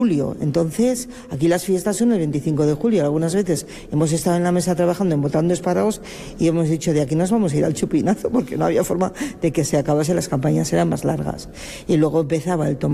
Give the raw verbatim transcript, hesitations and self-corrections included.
julio. Entonces, aquí las fiestas son el veinticinco de julio. Algunas veces hemos estado en la mesa trabajando, embotando espárragos y hemos dicho, de aquí nos vamos a ir al chupinazo porque no había forma de que se acabase, las campañas eran más largas. Y luego empezaba el tomate